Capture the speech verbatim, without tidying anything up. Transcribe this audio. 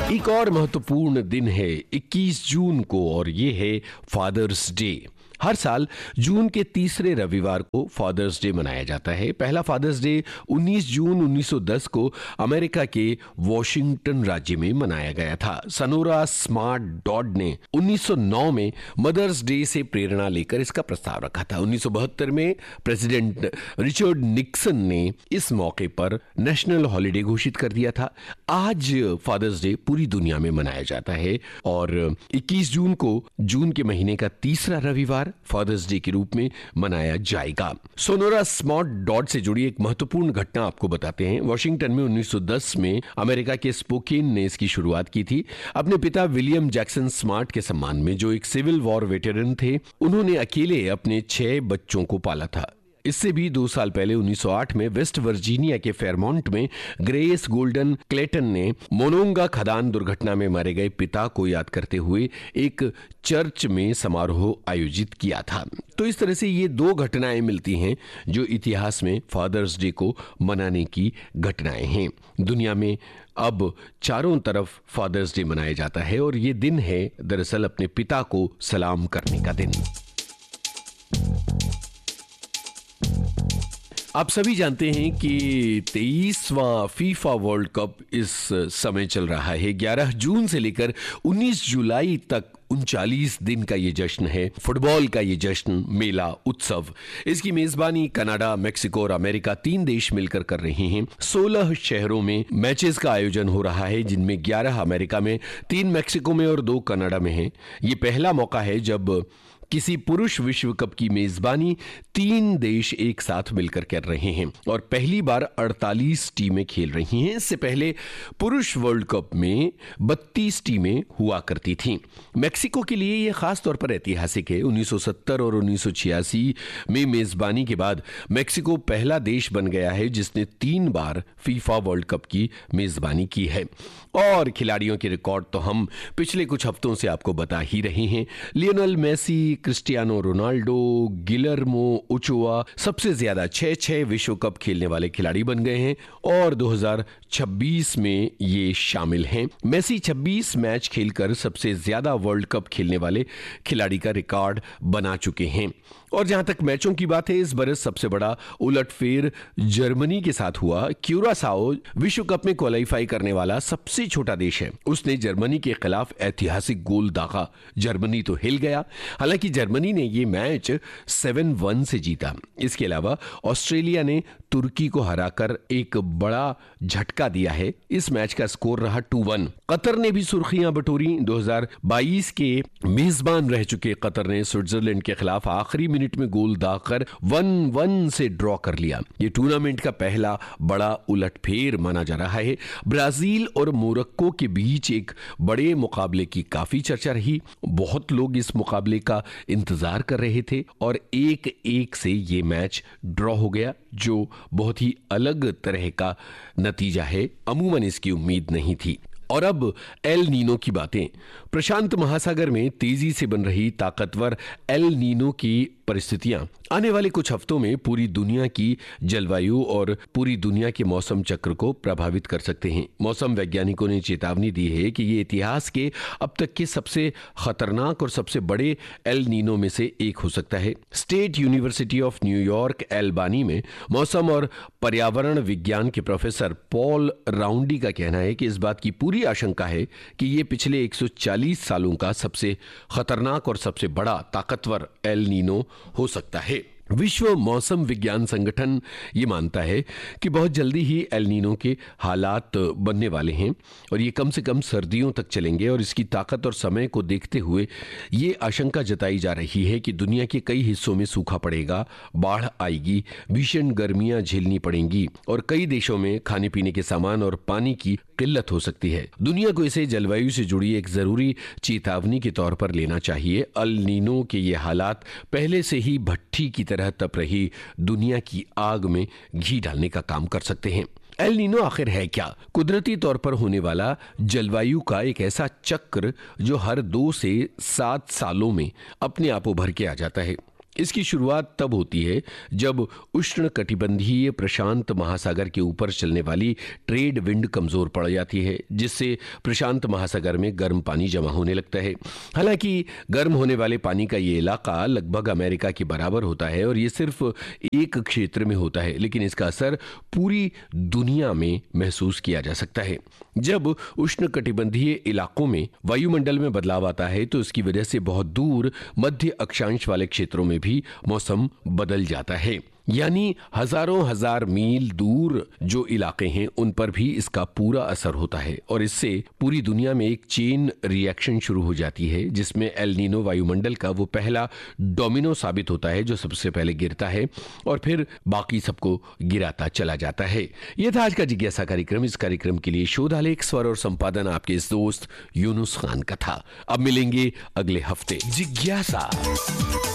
एक और महत्वपूर्ण दिन है इक्कीस जून को और ये है फादर्स डे। हर साल जून के तीसरे रविवार को फादर्स डे मनाया जाता है। पहला फादर्स डे उन्नीस जून उन्नीस सौ दस को अमेरिका के वॉशिंगटन राज्य में मनाया गया था। सनोरा स्मार्ट डॉड ने उन्नीस सौ नौ में मदर्स डे से प्रेरणा लेकर इसका प्रस्ताव रखा था। उन्नीस सौ बहत्तर में प्रेसिडेंट रिचर्ड निक्सन ने इस मौके पर नेशनल हॉलिडे घोषित कर दिया था। आज फादर्स डे पूरी दुनिया में मनाया जाता है और इक्कीस जून को जून के महीने का तीसरा रविवार फादर्स डे के रूप में मनाया जाएगा। सोनोरा स्मार्ट डॉट से जुड़ी एक महत्वपूर्ण घटना आपको बताते हैं। वॉशिंगटन में उन्नीस सौ दस में अमेरिका के स्पोकेन ने इसकी शुरुआत की थी। अपने पिता विलियम जैक्सन स्मार्ट के सम्मान में, जो एक सिविल वॉर वेटरन थे। उन्होंने अकेले अपने छह बच्चों को पाला था। इससे भी दो साल पहले उन्नीस सौ आठ में वेस्ट वर्जीनिया के फेरमोंट में ग्रेस गोल्डन क्लेटन ने मोनोंगा खदान दुर्घटना में मारे गए पिता को याद करते हुए एक चर्च में समारोह आयोजित किया था। तो इस तरह से ये दो घटनाएं मिलती हैं जो इतिहास में फादर्स डे को मनाने की घटनाएं हैं। दुनिया में अब चारों तरफ फादर्स डे मनाया जाता है और ये दिन है दरअसल अपने पिता को सलाम करने का दिन। आप सभी जानते हैं कि तेईसवां फीफा वर्ल्ड कप इस समय चल रहा है। ग्यारह जून से लेकर उन्नीस जुलाई तक उनचालीस दिन का ये जश्न है, फुटबॉल का ये जश्न, मेला, उत्सव। इसकी मेजबानी कनाडा, मेक्सिको और अमेरिका तीन देश मिलकर कर रहे हैं। सोलह शहरों में मैचेस का आयोजन हो रहा है, जिनमें ग्यारह अमेरिका में, तीन मेक्सिको में और दो कनाडा में हैं। ये पहला मौका है जब किसी पुरुष विश्व कप की मेजबानी तीन देश एक साथ मिलकर कर रहे हैं और पहली बार अड़तालीस टीमें खेल रही हैं। इससे पहले पुरुष वर्ल्ड कप में बत्तीस टीमें हुआ करती थीं। मेक्सिको के लिए यह खास तौर पर ऐतिहासिक है। उन्नीस सौ सत्तर और उन्नीस सौ छियासी में मेजबानी के बाद मेक्सिको पहला देश बन गया है जिसने तीन बार फीफा वर्ल्ड कप की मेजबानी की है। और खिलाड़ियों के रिकॉर्ड तो हम पिछले कुछ हफ्तों से आपको बता ही रहे हैं। Lionel Messi, Cristiano Ronaldo, Guillermo ओचोआ सबसे ज्यादा छह छह विश्व कप खेलने वाले खिलाड़ी बन गए हैं और दो हज़ार छब्बीस में ये शामिल हैं। मेसी छब्बीस मैच खेलकर सबसे ज्यादा वर्ल्ड कप खेलने वाले खिलाड़ी का रिकॉर्ड बना चुके हैं। और जहां तक मैचों की बात है, इस बरस सबसे बड़ा उलटफेर जर्मनी के साथ हुआ। क्यूरासाओ विश्व कप में क्वालिफाई करने वाला सबसे छोटा देश है। उसने जर्मनी के खिलाफ ऐतिहासिक गोल दागा। जर्मनी तो हिल गया। हालांकि जर्मनी ने ये मैच सेवन वन से जीता। इसके अलावा ऑस्ट्रेलिया ने तुर्की को हराकर एक बड़ा झटका दिया है। इस मैच का स्कोर रहा टू वन। कतर ने भी सुर्खियां बटोरी। दो हज़ार बाईस के मेजबान रह चुके कतर ने स्विट्जरलैंड के खिलाफ आखिरी मिनट में गोल दागकर वन वन से ड्रॉ कर लिया। ये टूर्नामेंट का पहला बड़ा उलटफेर माना जा रहा है। ब्राजील और मोरक्को के बीच एक बड़े मुकाबले की काफी चर्चा रही। बहुत लोग इस मुकाबले का इंतजार कर रहे थे और एक एक से ये मैच ड्रॉ हो गया, जो बहुत ही अलग तरह का नतीजा है। अमूमन इसकी उम्मीद नहीं थी। और अब एल नीनो की बातें। प्रशांत महासागर में तेजी से बन रही ताकतवर एल नीनो की परिस्थितियां आने वाले कुछ हफ्तों में पूरी दुनिया की जलवायु और पूरी दुनिया के मौसम चक्र को प्रभावित कर सकते हैं। मौसम वैज्ञानिकों ने चेतावनी दी है कि ये इतिहास के अब तक के सबसे खतरनाक और सबसे बड़े एल नीनो में से एक हो सकता है। स्टेट यूनिवर्सिटी ऑफ न्यूयॉर्क एल्बानी में मौसम और पर्यावरण विज्ञान के प्रोफेसर पॉल राउंडी का कहना है कि इस बात की पूरी आशंका है कि ये पिछले एक सौ चालीस सालों का सबसे खतरनाक और सबसे बड़ा ताकतवर एल नीनो हो सकता है। विश्व मौसम विज्ञान संगठन ये मानता है कि बहुत जल्दी ही एल नीनो के हालात बनने वाले हैं और ये कम से कम सर्दियों तक चलेंगे। और इसकी ताकत और समय को देखते हुए ये आशंका जताई जा रही है कि दुनिया के कई हिस्सों में सूखा पड़ेगा, बाढ़ आएगी, भीषण गर्मियां झेलनी पड़ेंगी और कई देशों में खाने पीने के सामान और पानी की किल्लत हो सकती है। दुनिया को इसे जलवायु से जुड़ी एक जरूरी चेतावनी के तौर पर लेना चाहिए। एल नीनो के ये हालात पहले से ही भट्ठी की तरह तप रही दुनिया की आग में घी डालने का काम कर सकते हैं। एल नीनो आखिर है क्या? कुदरती तौर पर होने वाला जलवायु का एक ऐसा चक्र जो हर दो से सात सालों में अपने आप उभर के आ जाता है। इसकी शुरुआत तब होती है जब उष्णकटिबंधीय प्रशांत महासागर के ऊपर चलने वाली ट्रेड विंड कमजोर पड़ जाती है, जिससे प्रशांत महासागर में गर्म पानी जमा होने लगता है। हालांकि गर्म होने वाले पानी का ये इलाका लगभग अमेरिका के बराबर होता है और ये सिर्फ एक क्षेत्र में होता है, लेकिन इसका असर पूरी दुनिया में महसूस किया जा सकता है। जब उष्णकटिबंधीय इलाकों में वायुमंडल में बदलाव आता है तो इसकी वजह से बहुत दूर मध्य अक्षांश वाले क्षेत्रों में भी मौसम बदल जाता है, यानी हजारों हजार मील दूर जो इलाके हैं उन पर भी इसका पूरा असर होता है और इससे पूरी दुनिया में एक चेन रिएक्शन शुरू हो जाती है, जिसमें एल नीनो वायुमंडल का वो पहला डोमिनो साबित होता है जो सबसे पहले गिरता है और फिर बाकी सबको गिराता चला जाता है। यह था आज का जिज्ञासा कार्यक्रम। इस कार्यक्रम के लिए शोध आलेख, स्वर और संपादन आपके इस दोस्त यूनुस खान का था। अब मिलेंगे अगले हफ्ते। जिज्ञासा।